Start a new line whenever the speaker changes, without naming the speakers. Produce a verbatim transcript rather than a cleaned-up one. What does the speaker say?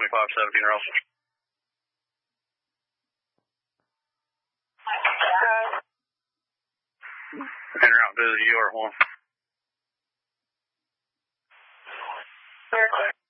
twenty-five seventeen Russell. En route to the U R one.